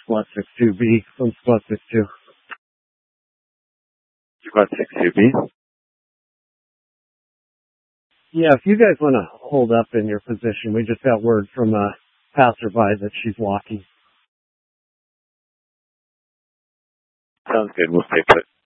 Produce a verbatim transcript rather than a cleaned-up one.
Squad six two B from Squad six two. Squad six two B. Yeah, if you guys want to hold up in your position, we just got word from a passerby that she's walking. Sounds good. We'll stay put.